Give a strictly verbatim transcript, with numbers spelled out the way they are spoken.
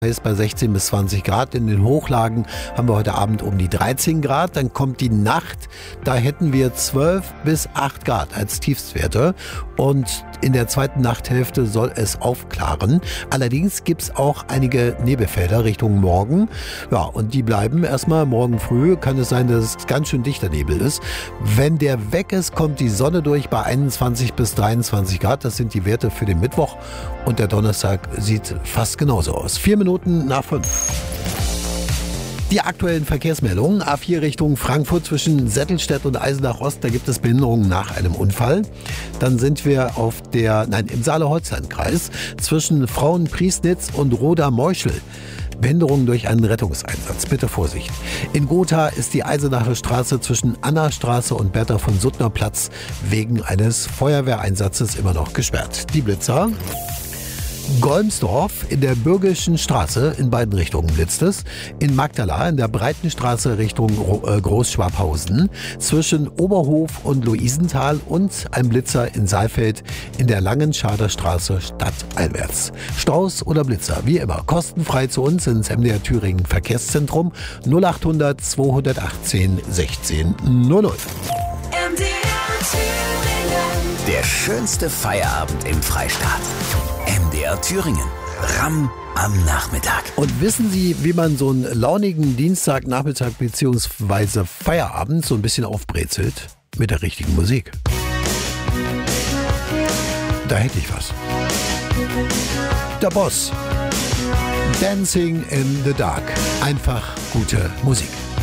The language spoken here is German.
Ist bei sechzehn bis zwanzig Grad. In den Hochlagen haben wir heute Abend um die dreizehn Grad. Dann kommt die Nacht. Da hätten wir zwölf bis acht Grad als Tiefstwerte. Und in der zweiten Nachthälfte soll es aufklaren. Allerdings gibt es auch einige Nebelfelder Richtung Morgen. Ja, und die bleiben erstmal morgen früh. Kann es sein, dass es ganz schön dichter Nebel ist. Wenn der weg ist, kommt die Sonne durch bei einundzwanzig bis dreiundzwanzig Grad. Das sind die Werte für den Mittwoch. Und der Donnerstag sieht fast genauso aus. Vier Minuten nach fünf. Die aktuellen Verkehrsmeldungen. A vier Richtung Frankfurt zwischen Settelstedt und Eisenach Ost. Da gibt es Behinderungen nach einem Unfall. Dann sind wir auf der, nein, im Saale-Holstein-Kreis zwischen Frauenpriesnitz und Roda-Meuschel. Behinderungen durch einen Rettungseinsatz. Bitte Vorsicht. In Gotha ist die Eisenacher Straße zwischen Anna-Straße und Bertha von Suttner Platz wegen eines Feuerwehreinsatzes immer noch gesperrt. Die Blitzer. Golmsdorf in der Bürgischen Straße in beiden Richtungen blitzt es. In Magdala in der Breitenstraße Richtung Großschwabhausen zwischen Oberhof und Luisenthal und ein Blitzer in Saalfeld in der Langenschader Straße stadteinwärts. Staus oder Blitzer, wie immer, kostenfrei zu uns ins M D R Thüringen Verkehrszentrum null achthundert zweihundertachtzehn sechzehn null null. M D R Thüringen. Der schönste Feierabend im Freistaat. M D R Thüringen. Ram am Nachmittag. Und wissen Sie, wie man so einen launigen Dienstagnachmittag bzw. Feierabend so ein bisschen aufbrezelt? Mit der richtigen Musik. Da hätte ich was. Der Boss. Dancing in the Dark. Einfach gute Musik.